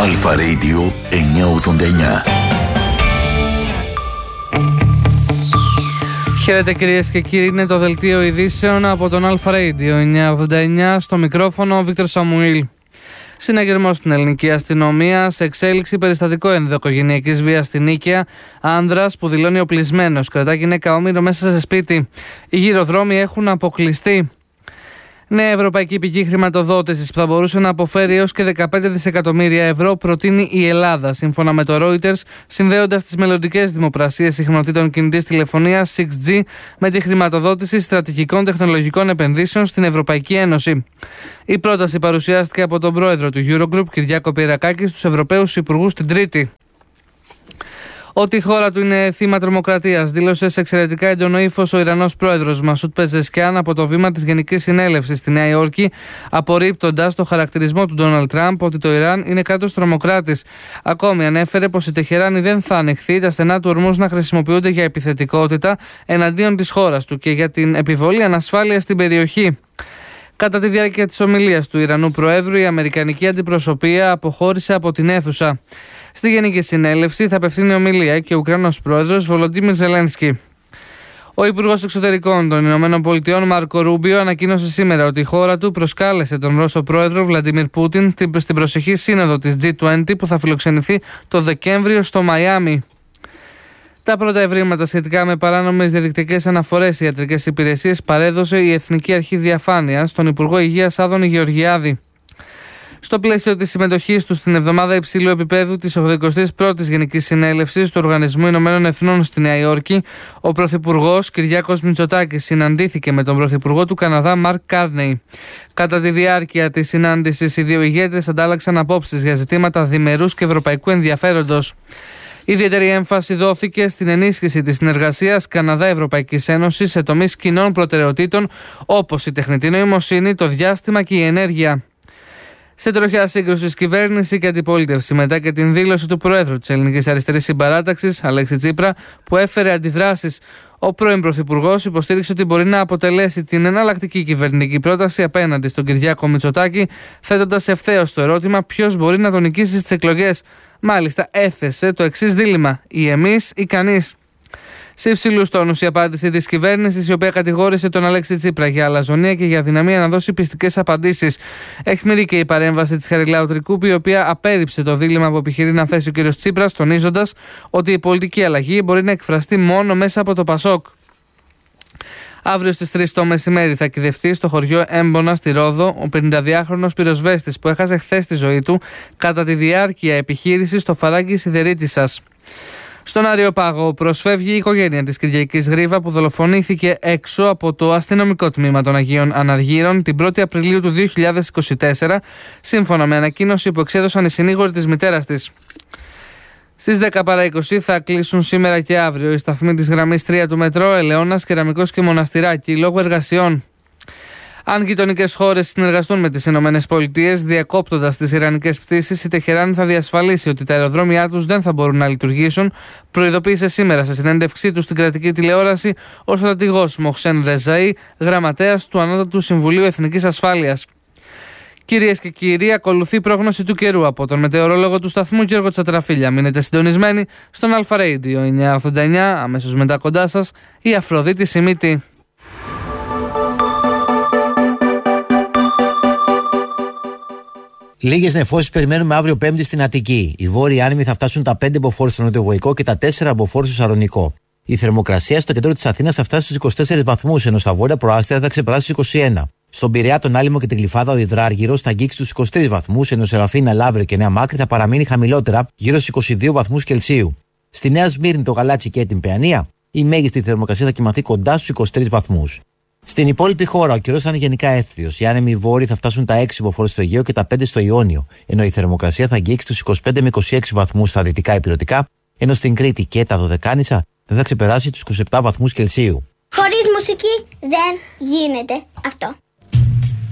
Αλφα Radio 989. Χαίρετε κυρίες και κύριοι, είναι το δελτίο ειδήσεων από τον Αλφα Radio 989, στο μικρόφωνο ο Βίκτορ Σαμουήλ. Συναγερμός στην ελληνική αστυνομία, σε εξέλιξη περιστατικό ενδοοικογενειακής βίας στην Νίκαια, άνδρας που δηλώνει οπλισμένος κρατά γυναίκα όμηρο μέσα σε σπίτι. Οι γυροδρόμοι έχουν αποκλειστεί. Νέα ευρωπαϊκή πηγή χρηματοδότησης που θα μπορούσε να αποφέρει έως και 15 δισεκατομμύρια ευρώ προτείνει η Ελλάδα, σύμφωνα με το Reuters, συνδέοντας τις μελλοντικές δημοπρασίες συχνοτήτων κινητής τηλεφωνίας 6G με τη χρηματοδότηση στρατηγικών τεχνολογικών επενδύσεων στην Ευρωπαϊκή Ένωση. Η πρόταση παρουσιάστηκε από τον πρόεδρο του Eurogroup, Κυριάκο Πυρακάκη, στους Ευρωπαίους Υπουργούς την Τρίτη. Ότι η χώρα του είναι θύμα τρομοκρατίας, δήλωσε σε εξαιρετικά έντονο ύφος ο Ιρανός πρόεδρος Μασούτ Πεζεσκιάν από το βήμα της Γενικής Συνέλευσης στη Νέα Υόρκη, απορρίπτοντας το χαρακτηρισμό του Ντόναλντ Τραμπ ότι το Ιράν είναι κράτος τρομοκράτης. Ακόμη ανέφερε πως η Τεχεράνη δεν θα ανεχθεί τα στενά του ορμούς να χρησιμοποιούνται για επιθετικότητα εναντίον της χώρας του και για την επιβολή ανασφάλειας στην περιοχή. Κατά τη διάρκεια της ομιλίας του Ιρανού Προέδρου, η Αμερικανική αντιπροσωπεία αποχώρησε από την αίθουσα. Στη Γενική Συνέλευση θα απευθύνει ομιλία και ο Ουκρανός Πρόεδρος Βολοντίμιρ Ζελένσκι. Ο Υπουργός Εξωτερικών των Ηνωμένων Πολιτειών, Μάρκο Ρούμπιο, ανακοίνωσε σήμερα ότι η χώρα του προσκάλεσε τον Ρώσο Πρόεδρο Βλαντιμίρ Πούτιν στην προσεχή σύνοδο της G20 που θα φιλοξενηθεί το Δεκέμβριο στο Μαϊάμι. Τα πρώτα ευρήματα σχετικά με παράνομες διαδικτυακές αναφορές σε ιατρικές υπηρεσίες παρέδωσε η Εθνική Αρχή Διαφάνειας στον Υπουργό Υγείας Άδωνη Γεωργιάδη. Στο πλαίσιο της συμμετοχής του στην εβδομάδα υψηλού επίπεδου της 81ης Γενικής Συνέλευσης του Οργανισμού Ηνωμένων Εθνών στη Νέα Υόρκη, ο Πρωθυπουργός Κυριάκος Μητσοτάκης συναντήθηκε με τον Πρωθυπουργό του Καναδά Μαρκ Κάρνεϊ. Κατά τη διάρκεια της συνάντησης, οι δύο ηγέτες αντάλλαξαν απόψεις για ζητήματα διμερούς και ευρωπαϊκού ενδιαφέροντος. Ιδιαίτερη έμφαση δόθηκε στην ενίσχυση της συνεργασίας Καναδά-Ευρωπαϊκής Ένωσης σε τομείς κοινών προτεραιοτήτων όπως η τεχνητή νοημοσύνη, το διάστημα και η ενέργεια. Σε τροχιά σύγκρουση κυβέρνηση και αντιπολίτευση μετά και την δήλωση του Προέδρου της Ελληνικής Αριστερής Συμπαράταξης, Αλέξη Τσίπρα, που έφερε αντιδράσεις. Ο πρώην Πρωθυπουργός υποστήριξε ότι μπορεί να αποτελέσει την εναλλακτική κυβερνητική πρόταση απέναντι στον Κυριάκο Μητσοτάκη, θέτοντας ευθέως το ερώτημα ποιος μπορεί να τον νικήσει στις εκλογές. Μάλιστα, έθεσε το εξής δίλημμα: ή εμείς ή κανείς. Σε υψηλούς τόνους η απάντηση της κυβέρνησης, η οποία κατηγόρησε τον Αλέξη Τσίπρα για αλαζονία και για αδυναμία να δώσει πιστικές απαντήσεις. Αιχμηρή και η παρέμβαση της Χαριλάου Τρικούπη, η οποία απέρριψε το δίλημμα που επιχειρεί να θέσει ο κ. Τσίπρας, τονίζοντας ότι η πολιτική αλλαγή μπορεί να εκφραστεί μόνο μέσα από το Πασόκ. Αύριο στις 3 το μεσημέρι θα κυδευτεί στο χωριό Έμπονα στη Ρόδο ο 52χρονος πυροσβέστης που έχασε χθες τη ζωή του κατά τη διάρκεια επιχείρησης στο φαράγγι Σιδερίτισσας. Στον Αριοπάγο προσφεύγει η οικογένεια της Κυριακής Γρίβα που δολοφονήθηκε έξω από το αστυνομικό τμήμα των Αγίων Αναργύρων την 1η Απριλίου του 2024, σύμφωνα με ανακοίνωση που εξέδωσαν οι συνήγοροι της μητέρας της. Στις 10 παρά 20 θα κλείσουν σήμερα και αύριο οι σταθμοί της γραμμής 3 του μετρό Ελαιώνας, Κεραμικός και Μοναστηράκι λόγω εργασιών. Αν γειτονικές χώρες συνεργαστούν με τις ΗΠΑ, διακόπτοντας τις ιρανικές πτήσεις, η Τεχεράνη θα διασφαλίσει ότι τα αεροδρόμια τους δεν θα μπορούν να λειτουργήσουν, προειδοποίησε σήμερα σε συνέντευξή του στην κρατική τηλεόραση ο στρατηγός Μοχσέν Ρεζαΐ, γραμματέας του Ανώτατου Συμβουλίου Εθνικής Ασφάλειας. Κυρίες και κύριοι, ακολουθεί η πρόγνωση του καιρού από τον μετεωρολόγο του σταθμού Γιώργο Τσατραφίλια. Μείνετε συντονισμένοι στον Αλφα Radio 989, αμέσως μετά κοντά σας η Αφροδίτη Σιμίτη. Λίγες νεφώσεις περιμένουμε αύριο Πέμπτη στην Αττική. Οι βόρειοι άνεμοι θα φτάσουν τα 5 μποφόρ στο νοτιοβοϊκό και τα 4 μποφόρ στο Σαλονικό. Η θερμοκρασία στο κέντρο της Αθήνας θα φτάσει στους 24 βαθμούς, ενώ στα βόρεια προάστια θα ξεπεράσει τους 21. Στον Πειραιά, τον Άλυμο και την Γλυφάδα, ο Υδράργυρος θα αγγίξει τους 23 βαθμούς, ενώ Σεραφίνα, Λαύριο και Νέα Μάκρη θα παραμείνει χαμηλότερα, γύρω στους 22 βαθμούς Κελσίου. Στη Νέα Σμύρνη, το Γαλάτσι και την Παιανία, η μέγιστη θερμοκρασία θα κοιμαθεί κοντά στους 23 βαθμούς. Στην υπόλοιπη χώρα, ο καιρός θα είναι γενικά έθριος. Οι άνεμοι βόρειοι θα φτάσουν τα 6 μποφόρ στο Αιγαίο και τα 5 στο Ιόνιο, ενώ η θερμοκρασία θα αγγίξει τους 25 με 26 βαθμούς στα δυτικά ηπειρωτικά, ενώ στην Κρήτη και τα Δωδεκάνησα δεν θα ξεπεράσει τους 27 βαθμούς Κελσίου. Χωρίς μουσική δεν γίνεται αυτό.